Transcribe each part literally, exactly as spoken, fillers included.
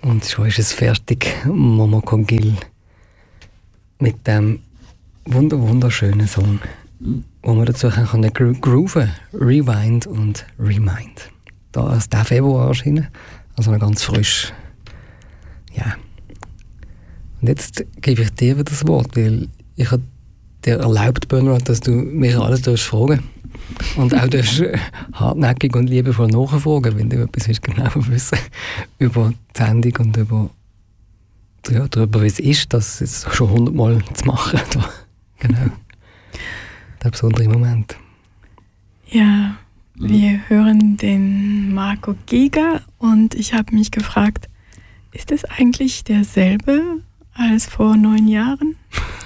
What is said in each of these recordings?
Und schon ist es fertig, Momoko Gil, mit dem wunder wunderschönen Song, wo man dazu kann gro grooven, Rewind und Remind. Da ist der Februar erschienen, also noch ganz frisch. Ja. Und jetzt gebe ich dir wieder das Wort, weil ich habe dir erlaubt, Bernhard, dass du mich alles darfst fragen und auch darfst hartnäckig und liebevoll nachfragen, wenn du etwas willst, genau wissen über die Sendung und über, ja, darüber, wie es ist, das jetzt schon hundertmal zu machen. Genau. Der besondere Moment. Ja, wir hören den Marco Giger und ich habe mich gefragt, ist es eigentlich derselbe als vor neun Jahren?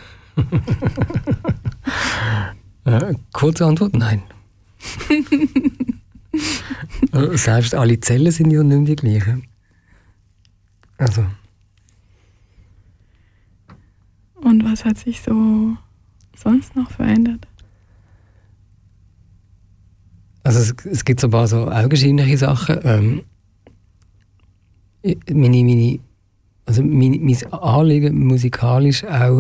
äh, kurze Antwort, nein. Selbst alle Zellen sind ja nicht mehr die gleichen. Also. Und was hat sich so sonst noch verändert? Also es, es gibt so ein paar so augenscheinliche Sachen. Ähm, meine, meine, also mein, mein Anliegen musikalisch auch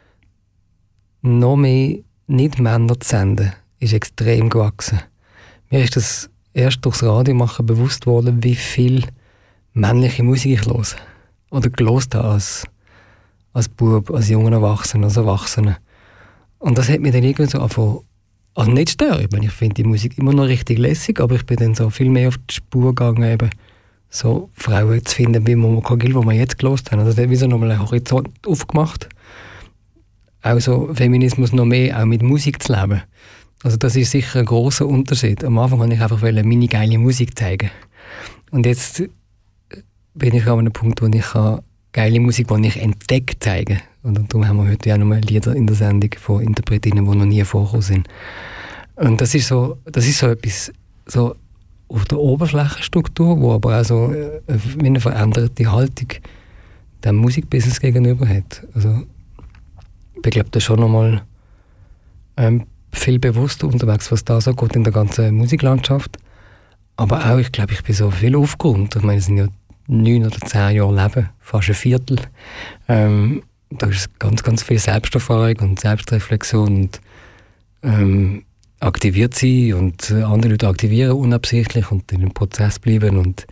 noch mehr Nicht-Männer zu senden, ist extrem gewachsen. Mir ist das erst durchs Radiomachen bewusst worden, wie viel männliche Musik ich höre. Oder gelost habe als, als Bub, als junger Erwachsener, als Erwachsener. Und das hat mich dann irgendwie so angefangen, also nicht stören. Ich meine, ich finde die Musik immer noch richtig lässig, aber ich bin dann so viel mehr auf die Spur gegangen, eben so Frauen zu finden, wie Momoko Gil, die wir jetzt gelost haben. Also das hat wie so nochmal einen Horizont aufgemacht. Auch so Feminismus noch mehr auch mit Musik zu leben. Also das ist sicher ein grosser Unterschied. Am Anfang wollte ich einfach meine geile Musik zeigen. Und jetzt bin ich an einem Punkt, wo ich geile Musik, die ich entdeckt, zeigen kann. Und darum haben wir heute auch nochmal Lieder in der Sendung von Interpretinnen, die noch nie vorgekommen sind. Und das ist so, das ist so etwas so auf der Oberflächenstruktur, wo aber auch so eine veränderte Haltung dem Musikbusiness gegenüber hat. Also ich glaube, das ist schon nochmal ähm, viel bewusster unterwegs, was da so geht in der ganzen Musiklandschaft. Aber auch, ich glaube, ich bin so viel aufgeräumt. Ich meine, es sind ja neun oder zehn Jahre Leben, fast ein Viertel. Ähm, da ist ganz, ganz viel Selbsterfahrung und Selbstreflexion und ähm, aktiviert sein und andere Leute aktivieren unabsichtlich und in dem Prozess bleiben und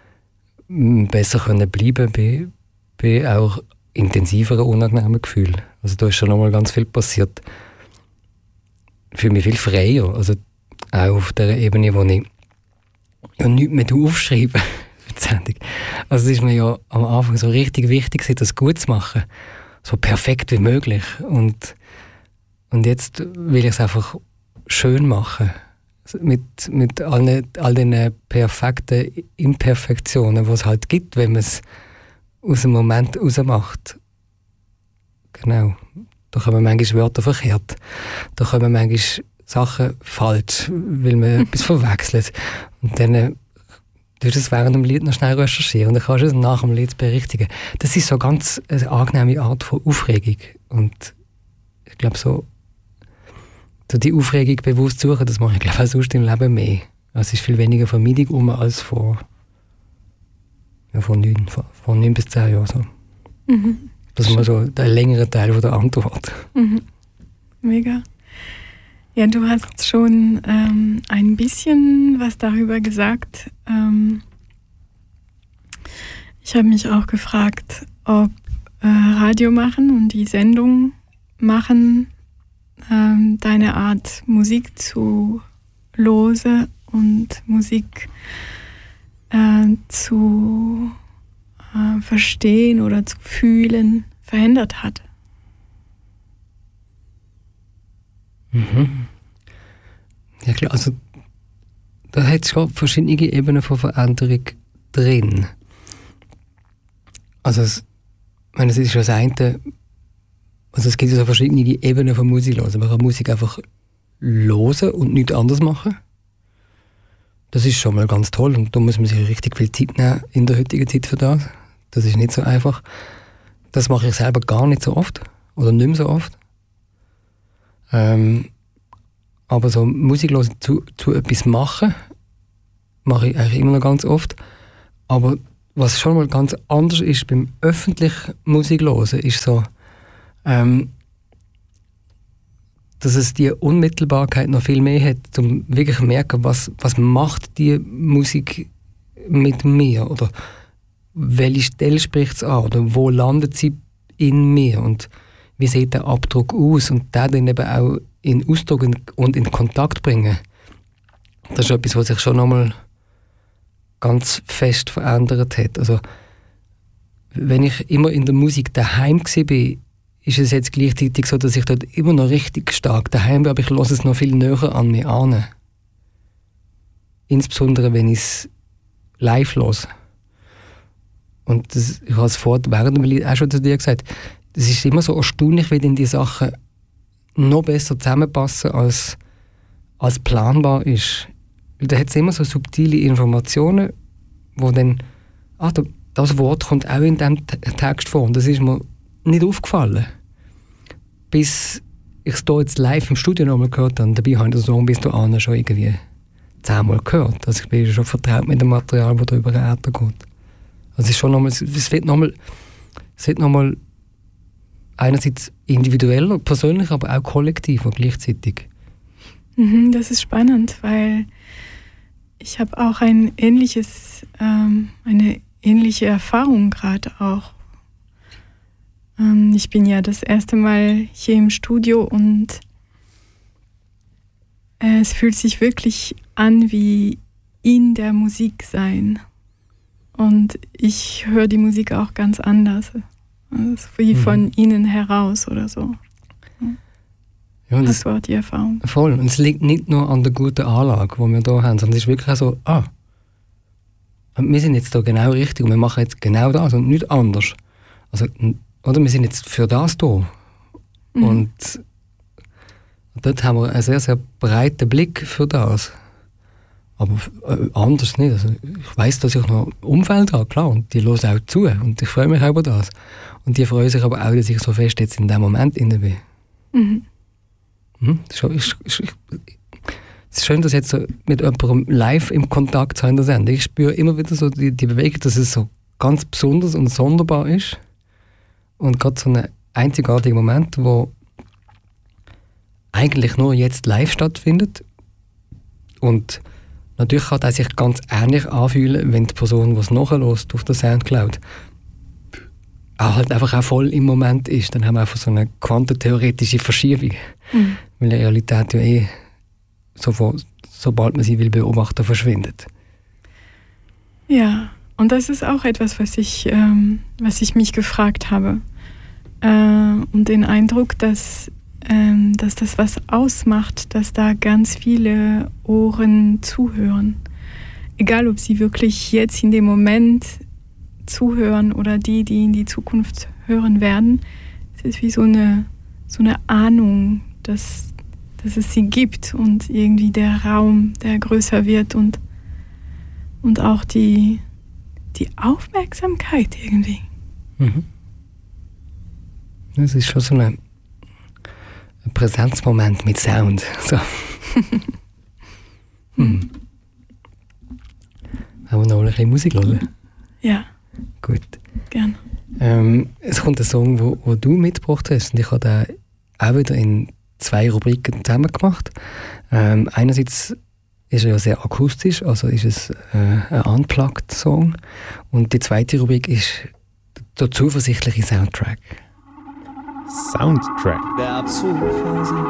besser können bleiben bei, bei auch intensiveren, unangenehmen Gefühlen. Also da ist schon nochmal ganz viel passiert. Ich fühle mich viel freier, also auch auf der Ebene, wo ich ja nichts mehr aufschreibe für die Sendung. Also es ist mir ja am Anfang so richtig wichtig, das gut zu machen, so perfekt wie möglich. Und, und jetzt will ich es einfach schön machen, mit, mit all, all den perfekten Imperfektionen, die es halt gibt, wenn man es aus dem Moment raus macht. Genau. Da kommen manchmal Wörter verkehrt. Da kommen manchmal Sachen falsch, weil man etwas verwechselt. Und dann äh, du das während dem Lied noch schnell recherchieren und dann kannst du es nach dem Lied berichtigen. Das ist so ganz eine angenehme Art von Aufregung. Und ich glaube, so, so die Aufregung bewusst suchen, das mache ich glaube auch sonst im Leben mehr. Also es ist viel weniger Vermeidung um als vor, ja, vor, neun, vor, vor neun bis zehn Jahren. So. Mhm. Das ist mal so der längere Teil von der Antwort. Mhm. Mega. Ja, du hast schon ähm, ein bisschen was darüber gesagt. Ähm, ich habe mich auch gefragt, ob äh, Radio machen und die Sendung machen, ähm, deine Art Musik zu hören und Musik äh, zu äh, verstehen oder zu fühlen verändert hat. Mhm. Ja klar, also da hat es schon verschiedene Ebenen von Veränderung drin. Also es, ich meine, es ist schon das eine, also es gibt so verschiedene Ebenen von Musik hören. Man kann Musik einfach hören und nichts anderes machen. Das ist schon mal ganz toll und da muss man sich richtig viel Zeit nehmen in der heutigen Zeit für das. Das ist nicht so einfach. Das mache ich selber gar nicht so oft oder nicht mehr so oft. Ähm, aber so Musik hören zu, zu etwas machen, mache ich eigentlich immer noch ganz oft. Aber was schon mal ganz anders ist beim öffentlichen Musik hören, ist so, ähm, dass es die Unmittelbarkeit noch viel mehr hat, um wirklich zu merken, was, was macht die Musik mit mir oder welche Stelle spricht es an oder wo landet sie in mir und wie sieht der Abdruck aus und der dann eben auch in Ausdruck und in Kontakt bringen. Das ist etwas, was sich schon nochmal ganz fest verändert hat. Also, wenn ich immer in der Musik daheim war, ist es jetzt gleichzeitig so, dass ich dort immer noch richtig stark daheim bin, aber ich höre es noch viel näher an mir an. Insbesondere, wenn ich es live höre. Und das, ich habe es vor während dem Lied auch schon zu dir gesagt, es ist immer so erstaunlich, wie denn die Sachen noch besser zusammenpassen, als, als planbar ist. Da hat es immer so subtile Informationen, wo dann, ah, das Wort kommt auch in diesem Text vor. Und das ist mir nicht aufgefallen. Bis ich es hier jetzt live im Studio nochmal gehört habe. Dabei habe ich den Song bis dahin schon irgendwie zehnmal gehört. Also ich bin schon vertraut mit dem Material, das da über den Äther geht. Also es ist schon nochmal, es wird nochmal, es wird nochmal einerseits individueller, persönlich, aber auch kollektiver gleichzeitig. Mhm, das ist spannend, weil ich habe auch ein ähnliches, ähm, eine ähnliche Erfahrung gerade auch. Ähm, ich bin ja das erste Mal hier im Studio und äh, es fühlt sich wirklich an wie in der Musik sein. Und ich höre die Musik auch ganz anders. Also wie mhm. von innen heraus oder so. Ja, das, das war die Erfahrung. Voll. Und es liegt nicht nur an der guten Anlage, die wir hier haben, sondern es ist wirklich auch so, ah, wir sind jetzt da genau richtig und wir machen jetzt genau das und nicht anders. Also, oder wir sind jetzt für das da. Mhm. Und dort haben wir einen sehr, sehr breiten Blick für das. Aber äh, anders nicht. Also, ich weiss, dass ich noch ein Umfeld habe, klar, und die hören auch zu. Und ich freue mich auch über das. Und die freuen sich aber auch, dass ich so fest jetzt in dem Moment inne bin. Mhm. Hm? Das ist, ist, ist, es ist schön, dass jetzt so mit jemandem live im Kontakt sein sind. Ich spüre immer wieder so die, die Bewegung, dass es so ganz besonders und sonderbar ist. Und gerade so ein einzigartiger Moment, wo eigentlich nur jetzt live stattfindet. Und natürlich kann er sich ganz ähnlich anfühlen, wenn die Person, die es nachhört auf der Soundcloud, auch halt einfach auch voll im Moment ist. Dann haben wir einfach so eine quantentheoretische Verschiebung. Mhm. Weil die Realität ja eh, so, sobald man sie will beobachten, verschwindet. Ja, und das ist auch etwas, was ich, ähm, was ich mich gefragt habe. Äh, und den Eindruck, dass, ähm, dass das was ausmacht, dass da ganz viele Ohren zuhören. Egal, ob sie wirklich jetzt in dem Moment zuhören oder die, die in die Zukunft hören werden. Es ist wie so eine, so eine Ahnung, dass, dass es sie gibt und irgendwie der Raum, der größer wird und, und auch die, die Aufmerksamkeit irgendwie. Mhm. Das ist schon so ein, ein Präsenzmoment mit Sound. So. hm. Haben wir noch ein bisschen Musik hören? Ja. Gut. Gerne. Ähm, es kommt ein Song, wo, wo du mitgebracht hast und ich habe den auch wieder in zwei Rubriken zusammen gemacht. Ähm, einerseits ist er ja sehr akustisch, also ist es äh, ein Unplugged-Song und die zweite Rubrik ist der zuversichtliche Soundtrack. Soundtrack. Der Zuversicht.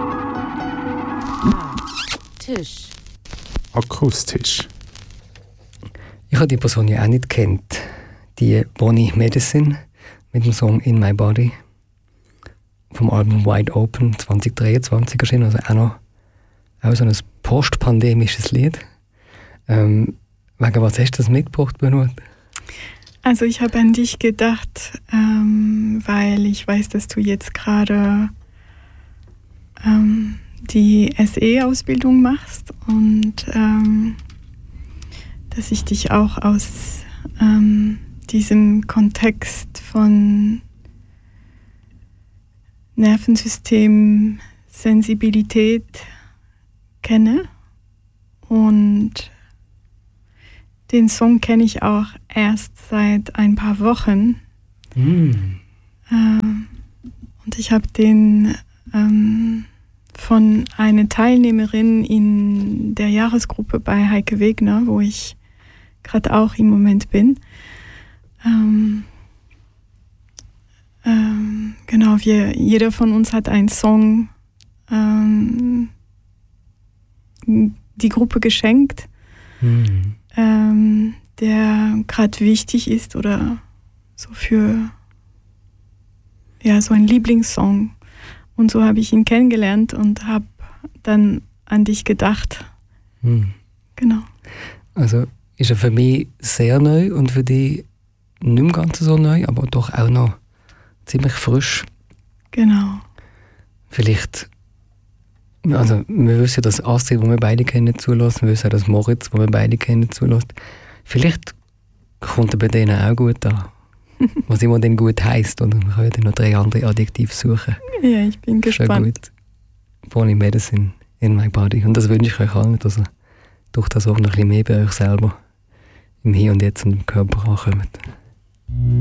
Tisch. Akustisch. Ich habe die Person ja auch nicht kennt. Die Bonnie Medicine mit dem Song In My Body vom Album Wide Open zwanzig dreiundzwanzig erschienen, also auch noch auch so ein postpandemisches Lied. Ähm, wegen was hast du das mitgebracht, Benoit? Also ich habe an dich gedacht, ähm, weil ich weiß, dass du jetzt gerade ähm, die S E-Ausbildung machst und ähm, dass ich dich auch aus ähm, diesem Kontext von Nervensystem, Sensibilität kenne und den Song kenne ich auch erst seit ein paar Wochen. Mm. Ähm, und ich habe den ähm, von einer Teilnehmerin in der Jahresgruppe bei Heike Wegner, wo ich gerade auch im Moment bin. Ähm, ähm, genau, wir, jeder von uns hat einen Song ähm, die Gruppe geschenkt, Mm. ähm, der gerade wichtig ist oder so für ja, so ein Lieblingssong. Und so habe ich ihn kennengelernt und habe dann an dich gedacht. Mm. Genau. Also ist er für mich sehr neu und für dich nicht mehr ganz so neu, aber doch auch noch ziemlich frisch. Genau. Vielleicht, also wir wissen ja, dass Astrid, die wir beide kennen, zulässt. Wir wissen auch, dass Moritz, den wir beide kennen, zulässt. Vielleicht kommt er bei denen auch gut an. Was immer denn gut heisst. Oder wir können ja dann noch drei andere Adjektive suchen. Ja, ich bin gespannt. Schon gut. Body Medicine in my body. Und das wünsche ich euch allen, dass ihr durch das auch noch ein bisschen mehr bei euch selber im Hier und Jetzt und im Körper ankommt.